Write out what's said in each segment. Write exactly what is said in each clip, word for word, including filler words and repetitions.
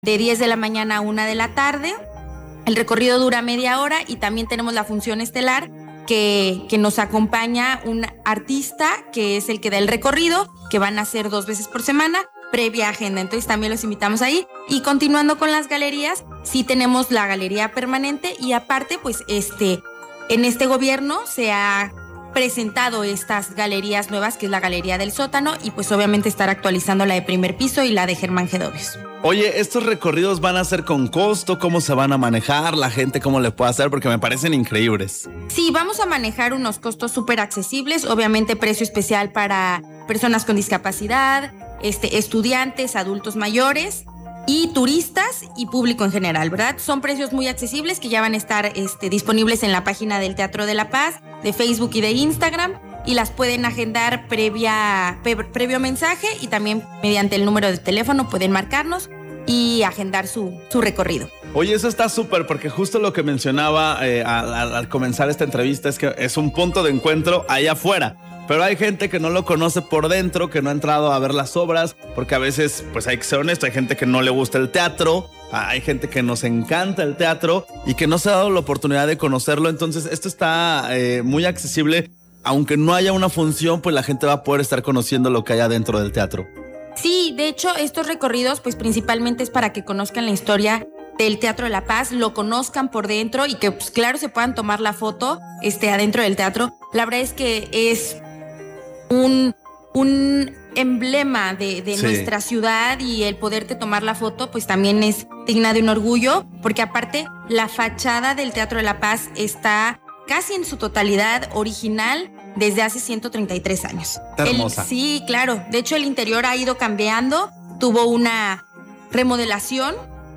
de diez de la mañana a una de la tarde. El recorrido dura media hora y también tenemos la función estelar que, que nos acompaña un artista que es el que da el recorrido, que van a ser dos veces por semana, previa agenda. Entonces también los invitamos ahí. Y continuando con las galerías, sí tenemos la galería permanente y aparte, pues este, en este gobierno se ha presentado estas galerías nuevas, que es la Galería del Sótano, y pues obviamente estar actualizando la de primer piso y la de Germán Gedovius. Oye, ¿estos recorridos van a ser con costo? ¿Cómo se van a manejar? ¿La gente cómo le puede hacer? Porque me parecen increíbles. Sí, vamos a manejar unos costos súper accesibles, obviamente precio especial para personas con discapacidad, este, estudiantes, adultos mayores y turistas y público en general, ¿verdad? Son precios muy accesibles que ya van a estar este, disponibles en la página del Teatro de la Paz, de Facebook y de Instagram, y las pueden agendar previa, pre- previo mensaje y también mediante el número de teléfono pueden marcarnos y agendar su, su recorrido. Oye, eso está súper, porque justo lo que mencionaba eh, al, al, al comenzar esta entrevista es que es un punto de encuentro allá afuera. Pero hay gente que no lo conoce por dentro, que no ha entrado a ver las obras, porque a veces, pues hay que ser honesto, hay gente que no le gusta el teatro, hay gente que nos encanta el teatro y que no se ha dado la oportunidad de conocerlo. Entonces esto está eh, muy accesible, aunque no haya una función, pues la gente va a poder estar conociendo lo que hay adentro del teatro. Sí, de hecho estos recorridos pues principalmente es para que conozcan la historia del Teatro de la Paz, lo conozcan por dentro y que pues claro se puedan tomar la foto este, adentro del teatro. La verdad es que es un, un emblema de, de sí. nuestra ciudad, y el poderte tomar la foto pues también es digna de un orgullo, porque aparte la fachada del Teatro de la Paz está casi en su totalidad original desde hace ciento treinta y tres años. Está hermosa. El, sí, claro. De hecho, el interior ha ido cambiando, tuvo una remodelación,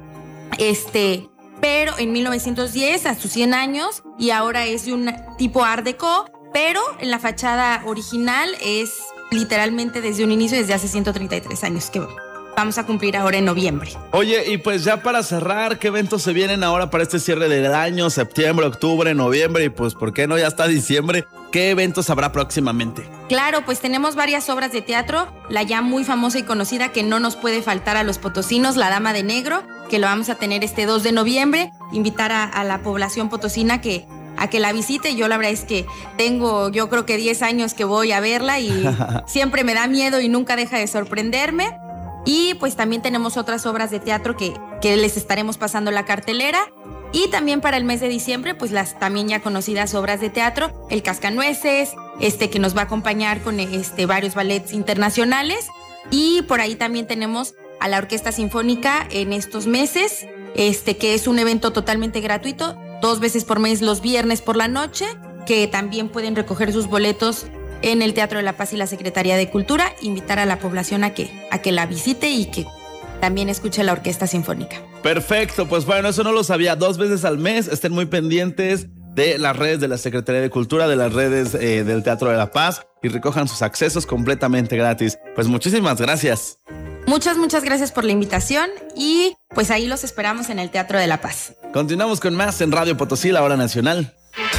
este, pero en mil novecientos diez, a sus cien años, y ahora es de un tipo Art Deco, pero en la fachada original es literalmente desde un inicio, desde hace ciento treinta y tres años, que vamos a cumplir ahora en noviembre. Oye, y pues ya para cerrar, ¿qué eventos se vienen ahora para este cierre del año? Septiembre, octubre, noviembre, y pues, ¿por qué no? Ya está diciembre. ¿Qué eventos habrá próximamente? Claro, pues tenemos varias obras de teatro. La ya muy famosa y conocida que no nos puede faltar a los potosinos, La Dama de Negro, que lo vamos a tener este dos de noviembre. Invitar a, a la población potosina que, a que la visite. Yo la verdad es que tengo, yo creo que diez años que voy a verla y siempre me da miedo y nunca deja de sorprenderme. Y pues también tenemos otras obras de teatro que, que les estaremos pasando la cartelera. Y también para el mes de diciembre, pues las también ya conocidas obras de teatro, El Cascanueces, este que nos va a acompañar con este, varios ballets internacionales. Y por ahí también tenemos a la Orquesta Sinfónica en estos meses, este que es un evento totalmente gratuito, dos veces por mes los viernes por la noche, que también pueden recoger sus boletos en el Teatro de la Paz y la Secretaría de Cultura. Invitar a la población a que, a que la visite y que también escuche la Orquesta Sinfónica. Perfecto, pues bueno, eso no lo sabía. Dos veces al mes, estén muy pendientes de las redes de la Secretaría de Cultura, de las redes eh, del Teatro de la Paz, y recojan sus accesos completamente gratis. Pues muchísimas gracias. Muchas, muchas gracias por la invitación y pues ahí los esperamos en el Teatro de la Paz. Continuamos con más en Radio Potosí, la hora nacional.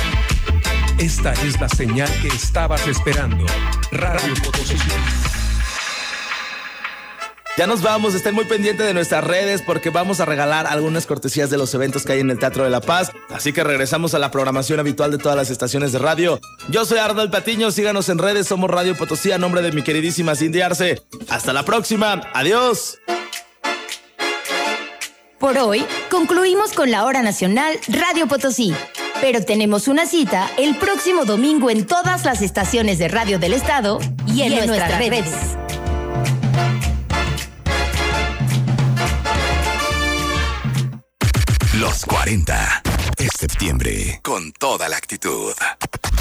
Esta es la señal que estabas esperando. Radio Potosí. Ya nos vamos, estén muy pendientes de nuestras redes porque vamos a regalar algunas cortesías de los eventos que hay en el Teatro de la Paz. Así que regresamos a la programación habitual de todas las estaciones de radio. Yo soy Arnold Patiño, síganos en redes, somos Radio Potosí, a nombre de mi queridísima Cindy Arce. Hasta la próxima, adiós. Por hoy concluimos con la hora nacional Radio Potosí. Pero tenemos una cita el próximo domingo en todas las estaciones de radio del estado y en, y en nuestras, nuestras redes. redes. Los cuarenta es septiembre con toda la actitud.